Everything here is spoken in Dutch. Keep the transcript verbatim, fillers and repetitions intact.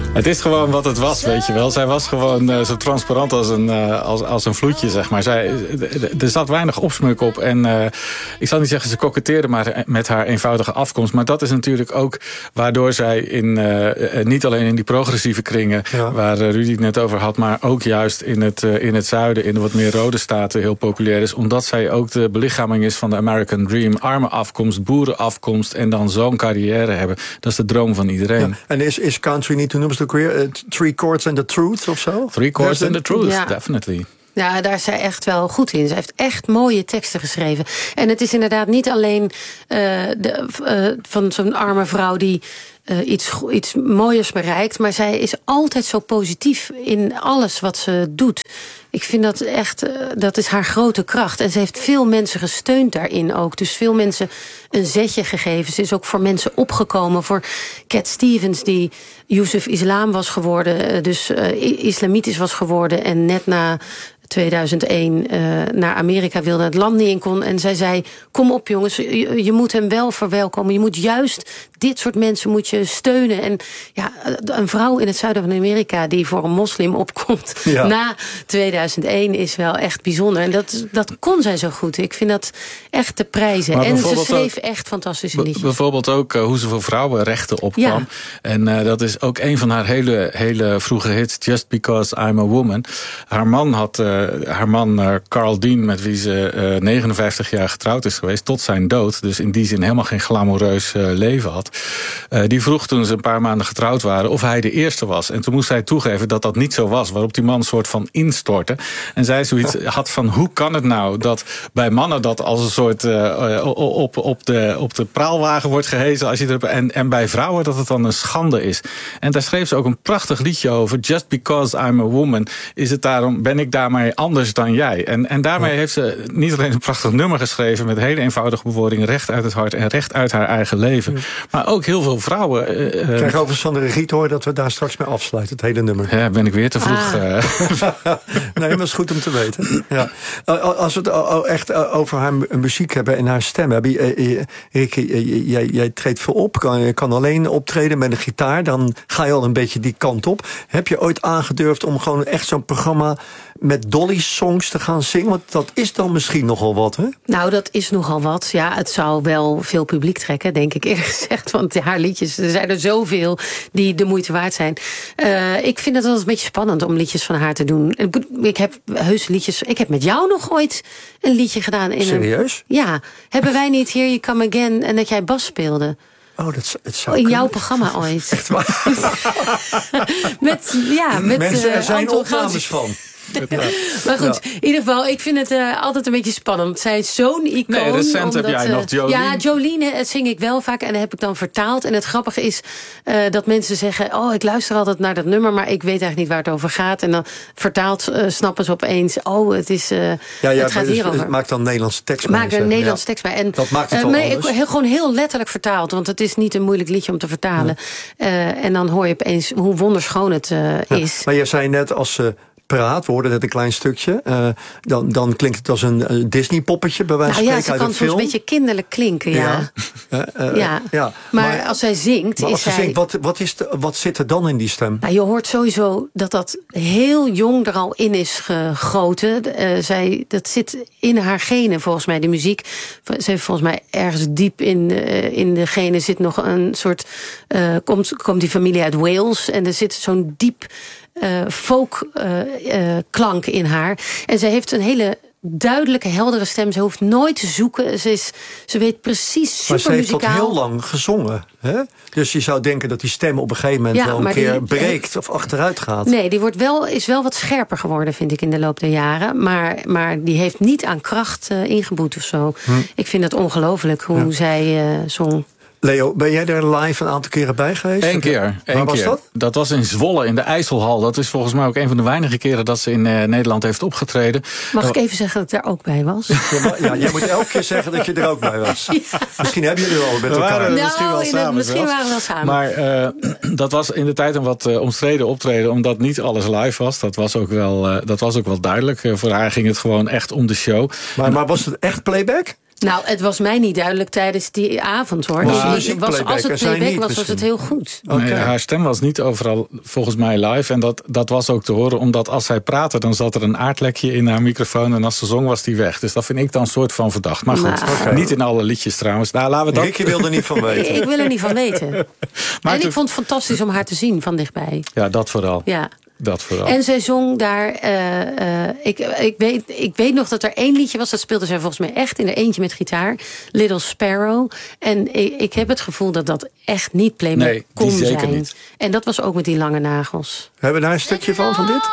Het is gewoon wat het was, weet je wel. Zij was gewoon uh, zo transparant als een, uh, als, als een vloedje, zeg maar. Zij, er zat weinig opsmuk op. En uh, ik zal niet zeggen ze koketteerde maar met haar eenvoudige afkomst. Maar dat is natuurlijk ook waardoor zij in, uh, niet alleen in die progressieve kringen... Ja. waar uh, Rudy het net over had, maar ook juist in het, uh, in het zuiden... in de wat meer rode staten heel populair is. Omdat zij ook de belichaming is van de American Dream. Arme afkomst, boerenafkomst en dan zo'n carrière hebben. Dat is de droom van iedereen. Ja. En is, is country niet, hoe noemen ze het ook weer? Uh, three chords and the truth of zo? Three chords and the truth, ja. Definitely. Ja, daar is zij echt wel goed in. Ze heeft echt mooie teksten geschreven. En het is inderdaad niet alleen uh, de, uh, van zo'n arme vrouw die uh, iets, iets mooiers bereikt. Maar zij is altijd zo positief in alles wat ze doet. Ik vind dat echt, uh, dat is haar grote kracht. En ze heeft veel mensen gesteund daarin ook. Dus veel mensen een zetje gegeven. Ze is ook voor mensen opgekomen. Voor Cat Stevens, die Yusuf Islam was geworden. Dus uh, islamitisch was geworden. En net na tweeduizend één uh, naar Amerika wilde, het land niet in kon. En zij zei, kom op jongens, je, je moet hem wel verwelkomen. Je moet juist dit soort mensen moet je steunen. En ja, een vrouw in het zuiden van Amerika die voor een moslim opkomt ja. na tweeduizend één is wel echt bijzonder. En dat, dat kon zij zo goed. Ik vind dat echt te prijzen. Maar en ze schreef ook echt fantastische liedjes. Bijvoorbeeld ook uh, hoe ze voor vrouwenrechten opkwam. Ja. En uh, dat is ook een van haar hele, hele vroege hits, Just Because I'm a Woman. Haar man had... Uh, haar man uh, Carl Dean, met wie ze uh, negenenvijftig jaar getrouwd is geweest, tot zijn dood, dus in die zin helemaal geen glamoureus uh, leven had. Uh, die vroeg toen ze een paar maanden getrouwd waren of hij de eerste was. En toen moest hij toegeven dat dat niet zo was, waarop die man een soort van instortte. En zij zoiets had van, hoe kan het nou dat bij mannen dat als een soort uh, op, op, de, op de praalwagen wordt gehezen, als je er, en, en bij vrouwen dat het dan een schande is. En daar schreef ze ook een prachtig liedje over. Just because I'm a woman, is het daarom, ben ik daarmee anders dan jij. En, en daarmee heeft ze niet alleen een prachtig nummer geschreven met hele eenvoudige bewoordingen, recht uit het hart en recht uit haar eigen leven. Ja. Maar ook heel veel vrouwen. Uh, ik krijg overigens van de regie te horen dat we daar straks mee afsluiten, het hele nummer. Ja, ben ik weer te vroeg. Ah. Uh. Nee, maar dat is goed om te weten. Ja. Als we het echt over haar muziek hebben en haar stem hebben. Erik, jij, jij treedt veel op, kan, kan alleen optreden met een gitaar, dan ga je al een beetje die kant op. Heb je ooit aangedurfd om gewoon echt zo'n programma met Dolly-songs te gaan zingen? Want dat is dan misschien nogal wat, hè? Nou, dat is nogal wat. Ja, het zou wel veel publiek trekken, denk ik eerlijk gezegd. Want haar liedjes, er zijn er zoveel die de moeite waard zijn. Uh, ik vind het altijd een beetje spannend om liedjes van haar te doen. Ik heb heus liedjes... Ik heb met jou nog ooit een liedje gedaan. In Serieus? Een, ja. Hebben wij niet Here You Come Again en dat jij bas speelde? Oh, dat, het zou in kunnen. jouw programma ooit. Echt waar? met, ja, met, Mensen, er zijn uh, opnames van. Ja. Maar goed, ja. in ieder geval, ik vind het uh, altijd een beetje spannend. Zij is zo'n icoon. Nee, recent omdat, heb jij uh, nog Jolene. Ja, Jolene het zing ik wel vaak en dat heb ik dan vertaald. En het grappige is uh, dat mensen zeggen, oh, ik luister altijd naar dat nummer, maar ik weet eigenlijk niet waar het over gaat. En dan vertaald uh, snappen ze opeens, oh, het is uh, ja, ja, het gaat dus, hierover. Maak dan Nederlandse tekst bij. Maak er een Nederlandse ja. tekst bij. En, dat maakt het uh, al nee, anders. Ik, gewoon heel letterlijk vertaald, want het is niet een moeilijk liedje om te vertalen. Ja. Uh, en dan hoor je opeens hoe wonderschoon het uh, ja. is. Maar je zei net als ze uh, praat, we hoorden net een klein stukje, uh, dan, dan klinkt het als een uh, Disney-poppetje, bij wijze van nou, spreken, ja, uit een film. Ze kan soms een beetje kinderlijk klinken, ja. ja. Uh, uh, ja. ja. Maar, maar als zij zingt, maar is als ze zij... zingt, wat, wat, is de, wat zit er dan in die stem? Nou, je hoort sowieso dat dat heel jong er al in is gegoten. Uh, zij, dat zit in haar genen, volgens mij, de muziek. Ze heeft volgens mij ergens diep in, uh, in de genen zit nog een soort... Uh, komt, komt die familie uit Wales en er zit zo'n diep... Uh, folk uh, uh, klank in haar. En zij heeft een hele duidelijke, heldere stem. Ze hoeft nooit te zoeken. Ze, is, ze weet precies super muzikaal. Maar ze heeft tot heel lang gezongen. Hè? Dus je zou denken dat die stem op een gegeven moment ja, wel een keer die, breekt of achteruit gaat. Nee, die wordt wel, is wel wat scherper geworden, vind ik, in de loop der jaren. Maar, maar die heeft niet aan kracht uh, ingeboet of zo. Hm. Ik vind het ongelooflijk hoe ja. zij uh, zong. Leo, ben jij er live een aantal keren bij geweest? Eén keer. Waar was keer. dat? Dat was in Zwolle, in de IJsselhal. Dat is volgens mij ook een van de weinige keren dat ze in uh, Nederland heeft opgetreden. Mag ik even zeggen dat ik daar ook bij was? Ja, maar, ja, jij moet elke keer zeggen dat je er ook bij was. Ja. Misschien hebben jullie wel met elkaar. Waren, nou, misschien wel samen. Misschien waren we wel samen. Maar uh, dat was in de tijd een wat uh, omstreden optreden, omdat niet alles live was. Dat was ook wel, uh, dat was ook wel duidelijk. Uh, voor haar ging het gewoon echt om de show. Maar, maar was het echt playback? Nou, het was mij niet duidelijk tijdens die avond, hoor. Nou, Dus ik was, als het playback was, was het heel goed. Nee, okay. Haar stem was niet overal volgens mij live. En dat, dat was ook te horen, omdat als zij praatte... dan zat er een aardlekje in haar microfoon... en als ze zong was die weg. Dus dat vind ik dan een soort van verdacht. Maar goed, nou, okay. niet in alle liedjes trouwens. Nou, laten we dat... Ricky wil er niet van weten. Ik wil er niet van weten. Maar en ik vond het fantastisch om haar te zien van dichtbij. Ja, dat vooral. Ja. Dat vooral. En zij zong daar... Uh, uh, ik, ik, weet, ik weet nog dat er één liedje was... dat speelde zij volgens mij echt in er eentje met gitaar. Little Sparrow. En ik, ik heb het gevoel dat dat echt niet playback nee, kon zeker zijn. Niet. En dat was ook met die lange nagels. We hebben daar een stukje van, van dit?